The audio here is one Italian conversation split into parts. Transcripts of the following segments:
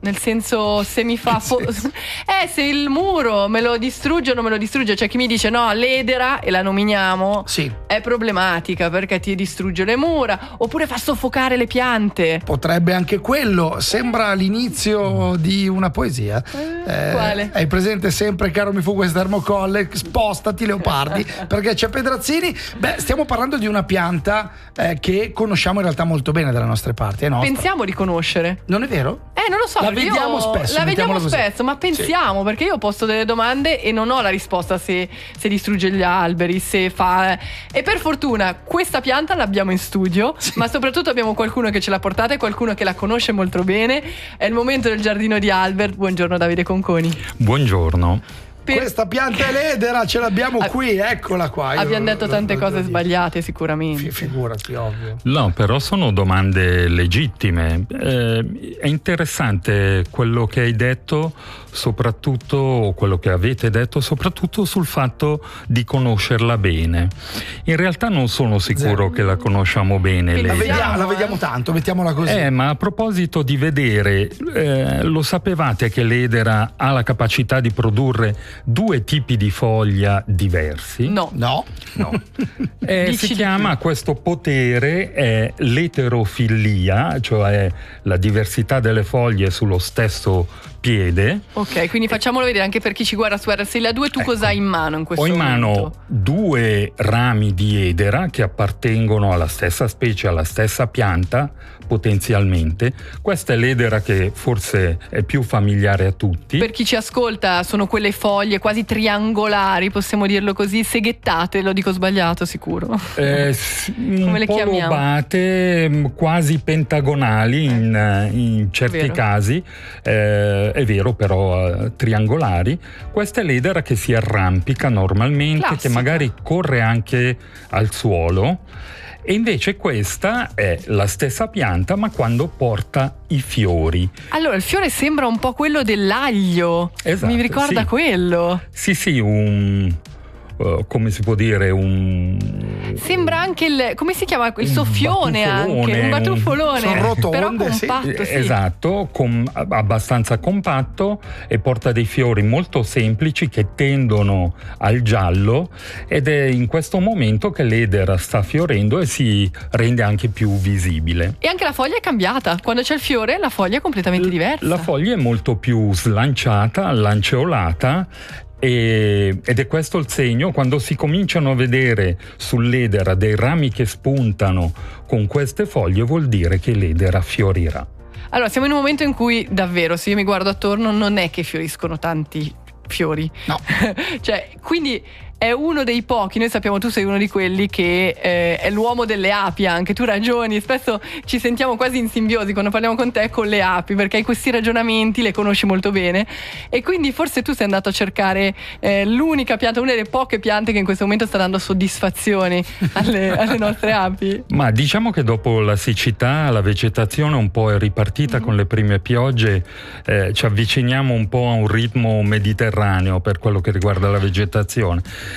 nel senso, se mi fa se il muro me lo distrugge o non me lo distrugge. C'è chi mi dice no, l'edera, e la nominiamo, è problematica perché ti distrugge le mura, oppure fa soffocare le piante. Potrebbe anche quello. Sembra l'inizio di una poesia. Quale? Hai presente sempre caro mi fu questo termocolle, spostati Leopardi, perché c'è Pedrazzini. Beh, stiamo parlando di una pianta che conosciamo in realtà molto bene dalle nostre parti, è nostra. Pensiamo di conoscere. Non è vero? Non lo so. La vediamo spesso. La vediamo spesso, ma pensiamo, perché io posto delle domande e non ho la risposta se distrugge gli alberi, se fa. E per fortuna questa pianta l'abbiamo in studio, ma soprattutto abbiamo qualcuno che ce l'ha portata e qualcuno che la conosce molto bene. È il momento del giardino di Albert. Buongiorno Davide Conconi. Buongiorno. Questa pianta è l'edera, ce l'abbiamo qui, eccola qua. Abbiamo detto tante cose sbagliate sicuramente. Figurati, ovvio. No, però sono domande legittime. È interessante quello che hai detto, soprattutto quello che avete detto, soprattutto sul fatto di conoscerla bene. In realtà non sono sicuro che la conosciamo bene. La vediamo tanto, mettiamola così. Ma a proposito di vedere, lo sapevate che l'edera ha la capacità di produrre due tipi di foglia diversi? No. Si chiama questo potere l'eterofilia, cioè la diversità delle foglie sullo stesso piede. Ok, quindi facciamolo vedere anche per chi ci guarda su RSL2. Tu cosa hai in mano in questo momento? Ho in mano due rami di edera che appartengono alla stessa specie, alla stessa pianta, potenzialmente. Questa è l'edera che forse è più familiare a tutti. Per chi ci ascolta, sono quelle foglie quasi triangolari, possiamo dirlo così, seghettate, lo dico sbagliato sicuro. Come le chiamiamo? Lobate, quasi pentagonali in certi casi. È vero, però triangolari. Questa è l'edera che si arrampica normalmente, classica, che magari corre anche al suolo. E invece questa è la stessa pianta, ma quando porta i fiori. Allora, il fiore sembra un po' quello dell'aglio. Esatto, mi ricorda quello. Sì, come si può dire, sembra anche come si chiama? Il soffione, anche un batuffolone. Sono rotonde, però compatto, sì. Esatto, abbastanza compatto, e porta dei fiori molto semplici che tendono al giallo, ed è in questo momento che l'edera sta fiorendo e si rende anche più visibile. E anche la foglia è cambiata. Quando c'è il fiore la foglia è completamente diversa. La foglia è molto più slanciata, lanceolata. Ed è questo il segno. Quando si cominciano a vedere sull'edera dei rami che spuntano con queste foglie, vuol dire che l'edera fiorirà. Allora, siamo in un momento in cui davvero, se io mi guardo attorno, non è che fioriscono tanti fiori. No. Cioè, quindi è uno dei pochi, noi sappiamo, tu sei uno di quelli che è l'uomo delle api, anche tu ragioni, spesso ci sentiamo quasi in simbiosi quando parliamo con te con le api, perché hai questi ragionamenti, le conosci molto bene, e quindi forse tu sei andato a cercare l'unica pianta, una delle poche piante che in questo momento sta dando soddisfazioni alle nostre api. Ma diciamo che dopo la siccità la vegetazione un po' è ripartita con le prime piogge, ci avviciniamo un po' a un ritmo mediterraneo per quello che riguarda la vegetazione.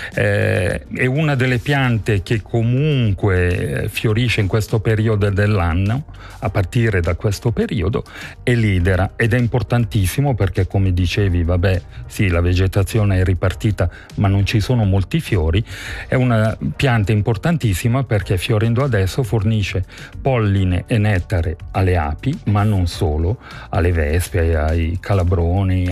È una delle piante che comunque fiorisce in questo periodo dell'anno, a partire da questo periodo, è l'edera, ed è importantissimo perché, come dicevi, sì, la vegetazione è ripartita ma non ci sono molti fiori. È una pianta importantissima perché fiorendo adesso fornisce polline e nettare alle api, ma non solo, alle vespe, ai calabroni,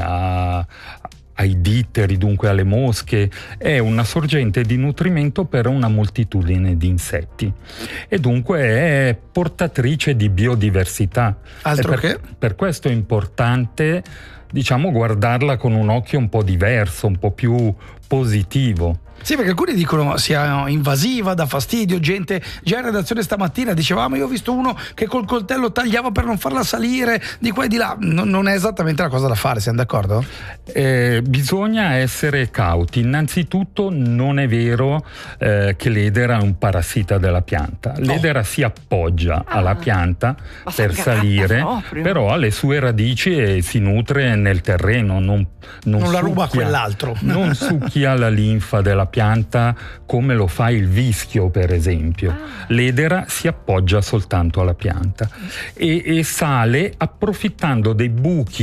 ai ditteri, dunque alle mosche. È una sorgente di nutrimento per una moltitudine di insetti e dunque è portatrice di biodiversità. Per questo è importante, diciamo, guardarla con un occhio un po' diverso, un po' più positivo. Sì, perché alcuni dicono sia invasiva, dà fastidio. Gente già in redazione stamattina dicevamo, io ho visto uno che col coltello tagliava per non farla salire di qua e di là. Non è esattamente la cosa da fare, siamo d'accordo? Bisogna essere cauti. Innanzitutto non è vero che l'edera è un parassita della pianta. L'edera si appoggia alla pianta per salire, però ha le sue radici e si nutre nel terreno, non la ruba a quell'altro. Non succhia la linfa della pianta come lo fa il vischio, per esempio. L'edera si appoggia soltanto alla pianta e sale approfittando dei buchi